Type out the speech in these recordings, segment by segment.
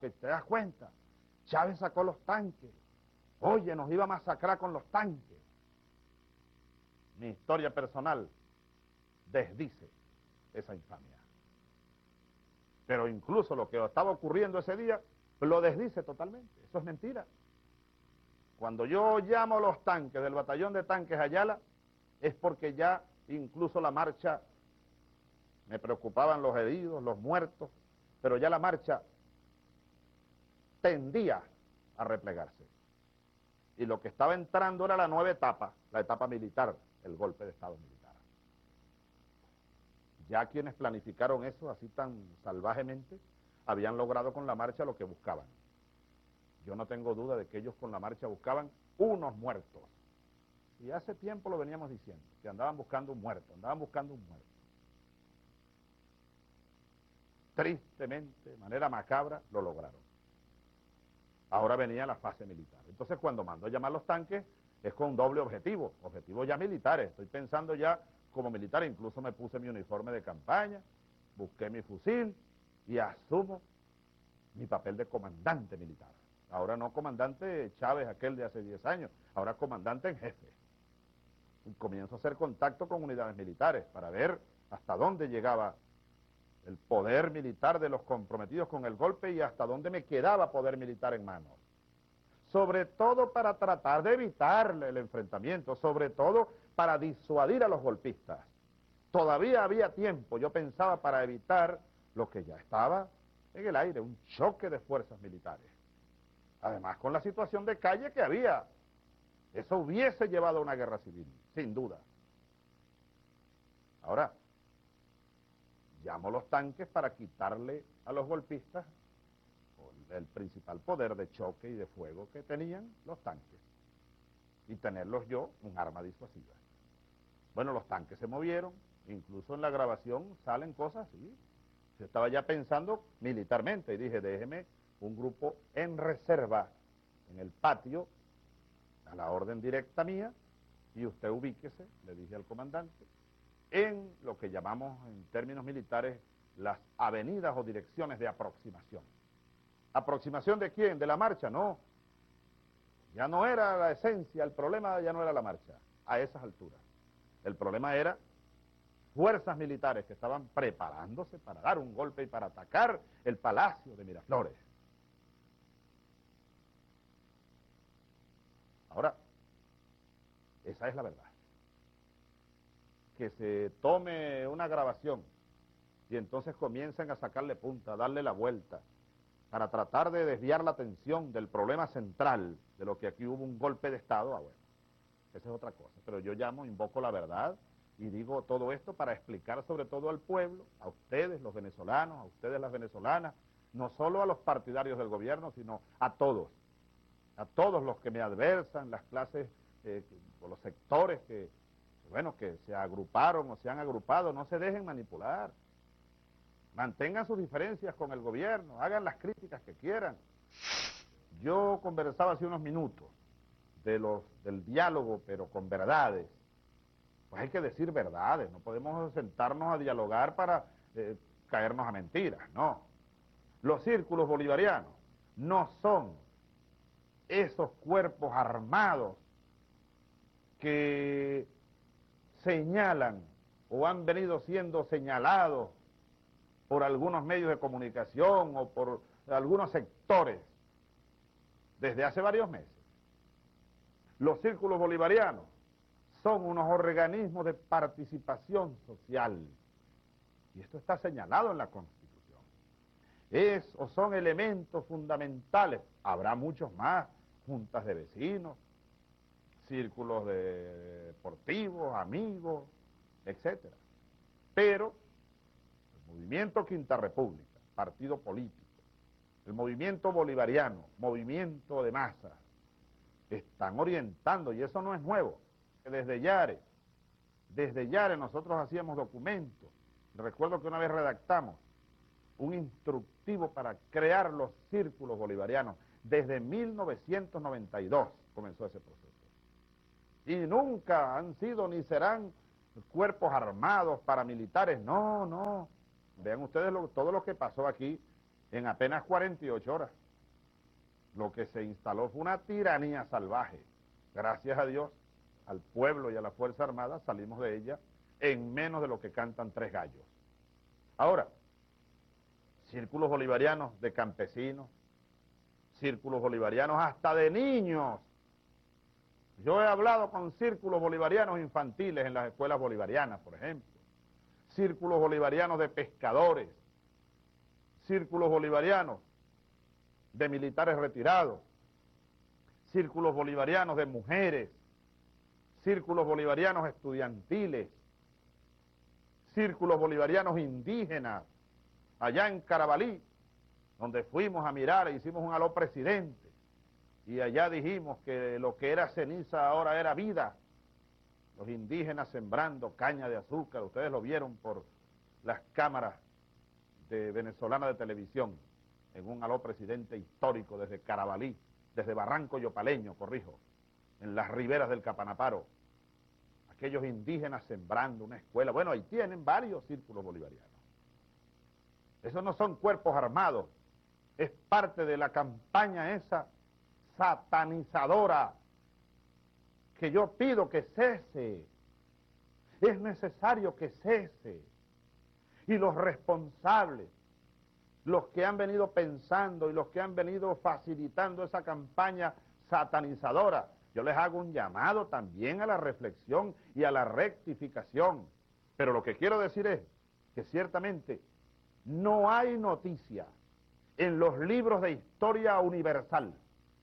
que te das cuenta, Chávez sacó los tanques, oye, nos iba a masacrar con los tanques. Mi historia personal desdice esa infamia. Pero incluso lo que estaba ocurriendo ese día, lo desdice totalmente, eso es mentira. Cuando yo llamo a los tanques del batallón de tanques Ayala, es porque ya incluso la marcha, me preocupaban los heridos, los muertos, pero ya la marcha tendía a replegarse. Y lo que estaba entrando era la nueva etapa, la etapa militar, el golpe de Estado militar. Ya quienes planificaron eso así tan salvajemente, habían logrado con la marcha lo que buscaban. Yo no tengo duda de que ellos con la marcha buscaban unos muertos. Y hace tiempo lo veníamos diciendo, que andaban buscando un muerto, andaban buscando un muerto. Tristemente, de manera macabra, lo lograron. Ahora venía la fase militar. Entonces, cuando mandó a llamar los tanques, es con doble objetivo, objetivos ya militares. Estoy pensando ya como militar, incluso me puse mi uniforme de campaña, busqué mi fusil y asumo mi papel de comandante militar. Ahora no comandante Chávez, aquel de hace 10 años, ahora comandante en jefe. Y comienzo a hacer contacto con unidades militares para ver hasta dónde llegaba el poder militar de los comprometidos con el golpe y hasta dónde me quedaba poder militar en manos. Sobre todo para tratar de evitar el enfrentamiento, sobre todo para disuadir a los golpistas. Todavía había tiempo, yo pensaba, para evitar lo que ya estaba en el aire, un choque de fuerzas militares. Además, con la situación de calle que había, eso hubiese llevado a una guerra civil, sin duda. Ahora, llamo los tanques para quitarle a los golpistas el principal poder de choque y de fuego que tenían los tanques y tenerlos yo un arma disuasiva. Bueno, los tanques se movieron, incluso en la grabación salen cosas así. Yo estaba ya pensando militarmente y dije, déjeme un grupo en reserva en el patio a la orden directa mía y usted ubíquese, le dije al comandante, en lo que llamamos en términos militares las avenidas o direcciones de aproximación. ¿Aproximación de quién? ¿De la marcha? No. Ya no era la esencia, el problema ya no era la marcha, a esas alturas. El problema era fuerzas militares que estaban preparándose para dar un golpe y para atacar el Palacio de Miraflores. Ahora, esa es la verdad. Que se tome una grabación y entonces comiencen a sacarle punta, a darle la vuelta, para tratar de desviar la atención del problema central de lo que aquí hubo un golpe de Estado, bueno, esa es otra cosa. Pero yo invoco la verdad y digo todo esto para explicar sobre todo al pueblo, a ustedes los venezolanos, a ustedes las venezolanas, no solo a los partidarios del gobierno, sino a todos los que me adversan, las clases o los sectores que, bueno, que se agruparon o se han agrupado, no se dejen manipular. Mantengan sus diferencias con el gobierno, hagan las críticas que quieran. Yo conversaba hace unos minutos del diálogo, pero con verdades. Pues hay que decir verdades, no podemos sentarnos a dialogar para caernos a mentiras, no. Los círculos bolivarianos no son esos cuerpos armados que señalan o han venido siendo señalados por algunos medios de comunicación o por algunos sectores desde hace varios meses. Los círculos bolivarianos son unos organismos de participación social y esto está señalado en la Constitución. Son elementos fundamentales, habrá muchos más, juntas de vecinos, círculos deportivos, amigos, etcétera. Pero el movimiento Quinta República, partido político, el movimiento bolivariano, movimiento de masas, están orientando, y eso no es nuevo. Desde Yare nosotros hacíamos documentos. Recuerdo que una vez redactamos un instructivo para crear los círculos bolivarianos. Desde 1992 comenzó ese proceso. Y nunca han sido ni serán cuerpos armados, paramilitares, no. Vean ustedes todo lo que pasó aquí en apenas 48 horas. Lo que se instaló fue una tiranía salvaje. Gracias a Dios, al pueblo y a la Fuerza Armada salimos de ella en menos de lo que cantan 3 gallos. Ahora, círculos bolivarianos de campesinos, círculos bolivarianos hasta de niños. Yo he hablado con círculos bolivarianos infantiles en las escuelas bolivarianas, por ejemplo. Círculos bolivarianos de pescadores, círculos bolivarianos de militares retirados, círculos bolivarianos de mujeres, círculos bolivarianos estudiantiles, círculos bolivarianos indígenas, allá en Carabalí, donde fuimos a mirar e hicimos un aló presidente, y allá dijimos que lo que era ceniza ahora era vida. Los indígenas sembrando caña de azúcar, ustedes lo vieron por las cámaras de venezolana de televisión, en un aló presidente histórico desde Carabalí, desde Barranco Yopaleño, corrijo, en las riberas del Capanaparo. Aquellos indígenas sembrando una escuela. Bueno, ahí tienen varios círculos bolivarianos. Esos no son cuerpos armados, es parte de la campaña esa satanizadora que yo pido que cese. Es necesario que cese. Y los responsables, los que han venido pensando y los que han venido facilitando esa campaña satanizadora, yo les hago un llamado también a la reflexión y a la rectificación. Pero lo que quiero decir es que ciertamente no hay noticia en los libros de historia universal,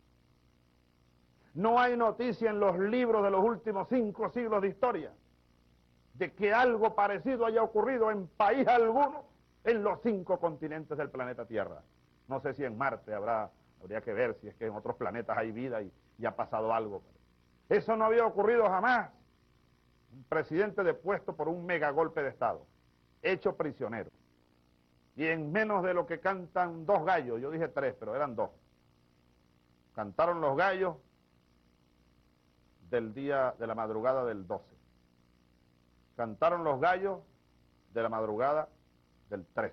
no hay noticia en los libros de los últimos 5 siglos de historia de que algo parecido haya ocurrido en país alguno en los 5 continentes del planeta Tierra. No sé si en Marte habría que ver si es que en otros planetas hay vida y ha pasado algo. Eso no había ocurrido jamás. Un presidente depuesto por un megagolpe de Estado, hecho prisionero. Y en menos de lo que cantan 2 gallos, yo dije 3, pero eran 2. Cantaron los gallos del día de la madrugada del 12. Cantaron los gallos de la madrugada del 13.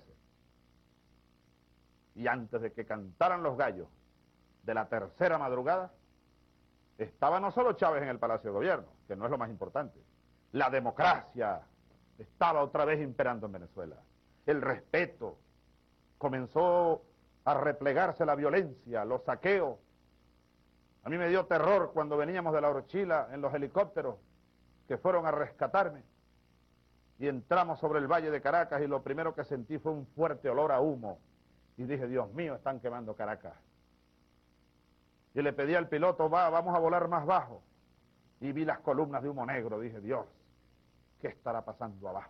Y antes de que cantaran los gallos de la tercera madrugada, estaba no solo Chávez en el Palacio de Gobierno, que no es lo más importante, la democracia estaba otra vez imperando en Venezuela, el respeto, comenzó a replegarse la violencia, los saqueos. A mí me dio terror cuando veníamos de la Horchila en los helicópteros que fueron a rescatarme y entramos sobre el Valle de Caracas y lo primero que sentí fue un fuerte olor a humo y dije, Dios mío, están quemando Caracas. Y le pedí al piloto, vamos a volar más bajo, y vi las columnas de humo negro, dije, Dios, ¿qué estará pasando abajo?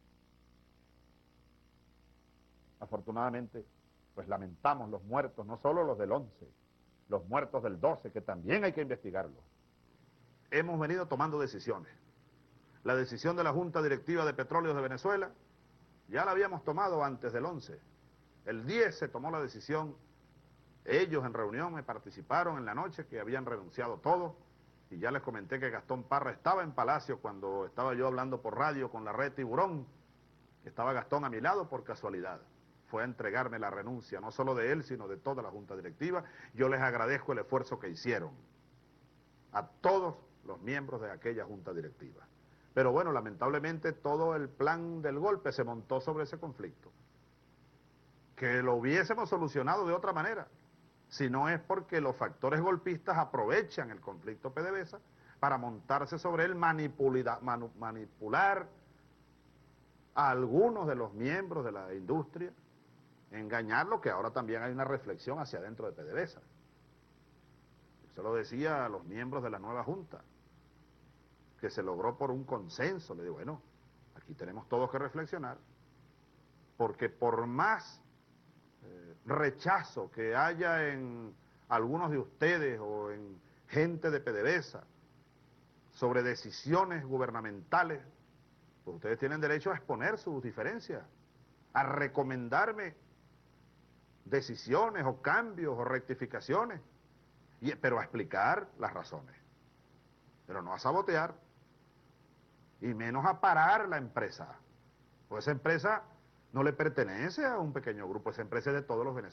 Afortunadamente, pues lamentamos los muertos, no solo los del 11, los muertos del 12, que también hay que investigarlos. Hemos venido tomando decisiones. La decisión de la Junta Directiva de Petróleos de Venezuela ya la habíamos tomado antes del 11. El 10 se tomó la decisión, ellos en reunión me participaron en la noche que habían renunciado todos, y ya les comenté que Gastón Parra estaba en Palacio cuando estaba yo hablando por radio con la red Tiburón, que estaba Gastón a mi lado por casualidad. Fue a entregarme la renuncia, no solo de él, sino de toda la Junta Directiva. Yo les agradezco el esfuerzo que hicieron a todos los miembros de aquella Junta Directiva. Pero bueno, lamentablemente todo el plan del golpe se montó sobre ese conflicto. Que lo hubiésemos solucionado de otra manera, si no es porque los factores golpistas aprovechan el conflicto PDVSA para montarse sobre él, manipular a algunos de los miembros de la industria, engañarlo, que ahora también hay una reflexión hacia adentro de PDVSA. Eso lo decía a los miembros de la nueva Junta, que se logró por un consenso. Le digo, bueno, aquí tenemos todos que reflexionar, porque por más rechazo que haya en algunos de ustedes o en gente de PDVSA sobre decisiones gubernamentales, pues ustedes tienen derecho a exponer sus diferencias, a recomendarme decisiones o cambios o rectificaciones, pero a explicar las razones, pero no a sabotear y menos a parar la empresa, pues esa empresa no le pertenece a un pequeño grupo, esa empresa es de todos los venezolanos.